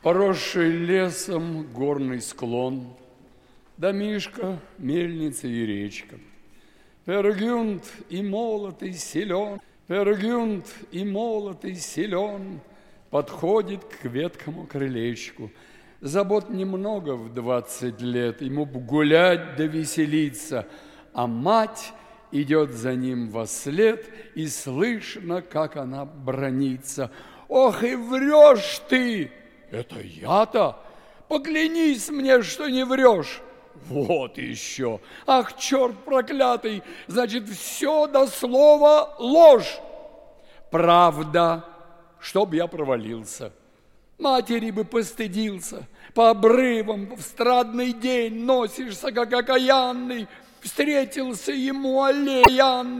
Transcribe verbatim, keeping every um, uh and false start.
Поросший лесом горный склон, домишко, мельница и речка. Пергюнд и молотый силен, Пергюнд и молотый силен, подходит к веткому крылечку. Забот немного в двадцать лет, ему б гулять да веселиться, а мать идет за ним вослед, и слышно, как она бранится. «Ох, и врешь ты!» «Это я-то? Поклянись мне, что не врешь!» «Вот еще! Ах, черт проклятый! Значит, все до слова ложь!» «Правда, чтоб я провалился. Матери бы постыдился. По обрывам в страдный день носишься, как окаянный. Встретился ему аллеянный.